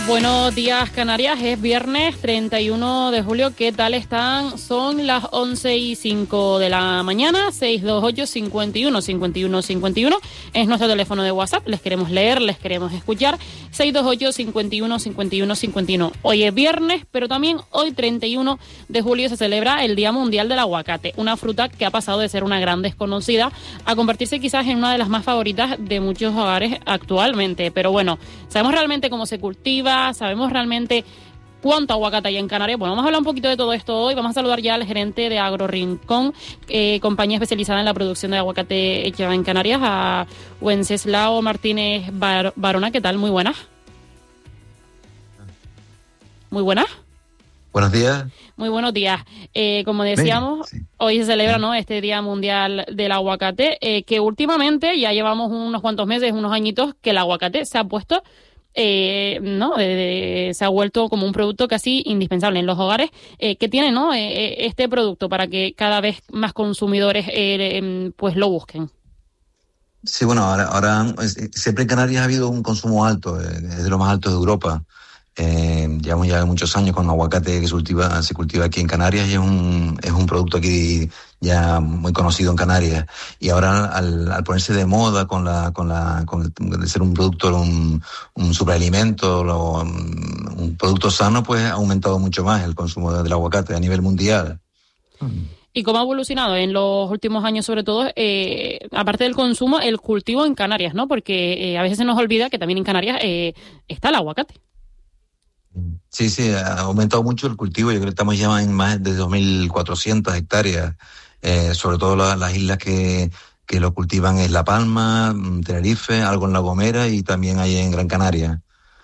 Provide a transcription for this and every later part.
Buenos días, Canarias. Es viernes 31 de julio. ¿Qué tal están? Son las 11:05 de la mañana. 628-51-51-51 es nuestro teléfono de WhatsApp. Les queremos leer, les queremos escuchar. 628-51-51-51. Hoy es viernes, pero también hoy 31 de julio se celebra el Día Mundial del Aguacate. Una fruta que ha pasado de ser una gran desconocida a convertirse quizás en una de las más favoritas de muchos hogares actualmente. Pero bueno, ¿sabemos realmente cómo se cultiva? ¿Sabemos realmente cuánto aguacate hay en Canarias? Bueno, vamos a hablar un poquito de todo esto hoy. Vamos a saludar ya al gerente de Agrorincón, compañía especializada en la producción de aguacate hecha en Canarias, a Wenceslao Martínez Barona. ¿Qué tal? Muy buenas. Muy buenas. Buenos días. Muy buenos días. Como decíamos, sí. Hoy se celebra, ¿no?, este Día Mundial del Aguacate, que últimamente ya llevamos unos cuantos meses, unos añitos, que el aguacate se ha puesto... se ha vuelto como un producto casi indispensable en los hogares que tienen, ¿no?, este producto para que cada vez más consumidores pues lo busquen. Sí, bueno, ahora siempre en Canarias ha habido un consumo alto, es de los más altos de Europa. Llevamos ya muchos años con aguacate que se cultiva aquí en Canarias y es un producto aquí ya muy conocido en Canarias. Y ahora al ponerse de moda con el ser un producto, un superalimento, un producto sano, pues ha aumentado mucho más el consumo del aguacate a nivel mundial. ¿Y cómo ha evolucionado en los últimos años, sobre todo, aparte del consumo, el cultivo en Canarias, ¿no? Porque a veces se nos olvida que también en Canarias está el aguacate. Sí, ha aumentado mucho el cultivo. Yo creo que estamos ya en más de 2.400 hectáreas, sobre todo las islas que lo cultivan es La Palma, Tenerife, algo en La Gomera y también hay en Gran Canaria.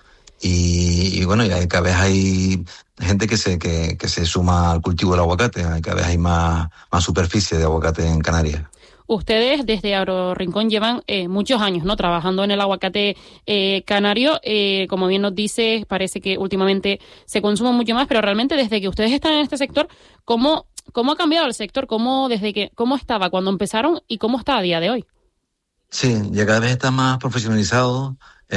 Y bueno, ya cada vez hay gente que se suma al cultivo del aguacate, cada vez hay más superficie de aguacate en Canarias. Ustedes desde Agrorincón llevan muchos años, ¿no?, trabajando en el aguacate canario. Como bien nos dice, parece que últimamente se consume mucho más, pero realmente desde que ustedes están en este sector, ¿cómo ha cambiado el sector? ¿Cómo estaba cuando empezaron y cómo está a día de hoy? Sí, ya cada vez está más profesionalizado.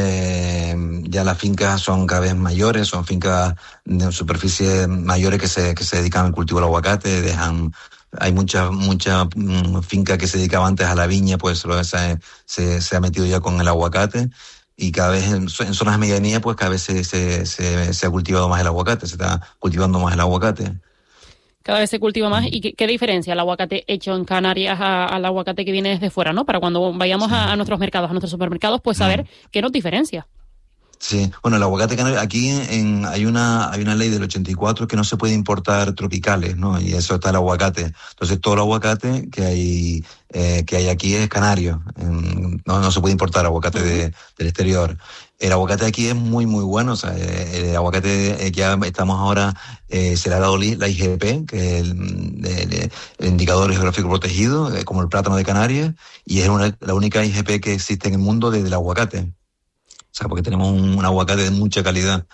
Ya las fincas son cada vez mayores, son fincas de superficie mayores que se dedican al cultivo del aguacate, hay mucha finca que se dedicaba antes a la viña, pues se ha metido ya con el aguacate y cada vez en zonas de medianía pues cada vez se ha cultivado más el aguacate, se está cultivando más el aguacate. Cada vez se cultiva más. ¿Y qué diferencia el aguacate hecho en Canarias al aguacate que viene desde fuera, ¿no? Para cuando vayamos a nuestros mercados, a nuestros supermercados, pues saber qué nos diferencia. Sí, bueno, el aguacate canario, aquí hay una ley del 84 que no se puede importar tropicales, ¿no? Y eso está el aguacate. Entonces todo el aguacate que hay aquí es canario. No se puede importar aguacate del exterior. El aguacate aquí es muy, muy bueno. O sea, el aguacate ya estamos ahora, se le ha dado la IGP, que es el indicador geográfico protegido, como el plátano de Canarias, y es la única IGP que existe en el mundo del aguacate. O sea, porque tenemos un aguacate de mucha calidad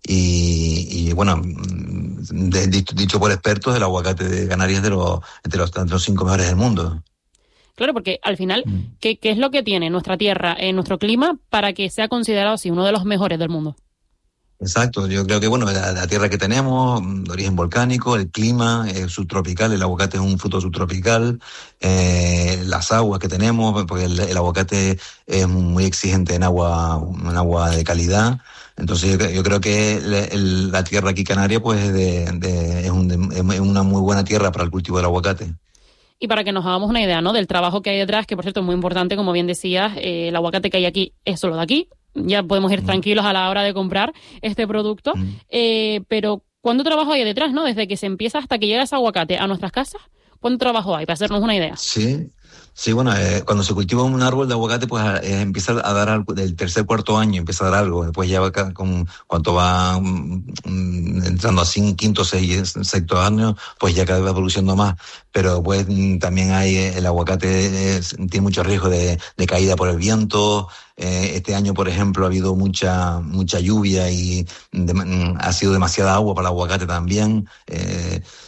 y bueno, dicho por expertos, el aguacate de Canarias es entre los 5 mejores del mundo. Claro, porque al final, ¿qué es lo que tiene nuestra tierra, nuestro clima, para que sea considerado así uno de los mejores del mundo? Exacto, yo creo que bueno, la tierra que tenemos, de origen volcánico, el clima es subtropical, el aguacate es un fruto subtropical, las aguas que tenemos, porque el aguacate es muy exigente en agua de calidad. Entonces yo creo que la tierra aquí canaria pues es una muy buena tierra para el cultivo del aguacate. Y para que nos hagamos una idea, ¿no?, del trabajo que hay detrás, que por cierto es muy importante, como bien decías, el aguacate que hay aquí es solo de aquí. Ya podemos ir tranquilos a la hora de comprar este producto. Pero ¿cuánto trabajo hay detrás, no? Desde que se empieza hasta que llega ese aguacate a nuestras casas, ¿cuánto trabajo hay? Para hacernos una idea. Sí, bueno, cuando se cultiva un árbol de aguacate, pues empieza a dar algo, del tercer, cuarto año empieza a dar algo. Después ya va cuando va entrando así quinto, sexto año, pues ya cada vez va produciendo más. Pero pues también hay el aguacate tiene mucho riesgo de caída por el viento. Este año, por ejemplo, ha habido mucha lluvia y ha sido demasiada agua para el aguacate también.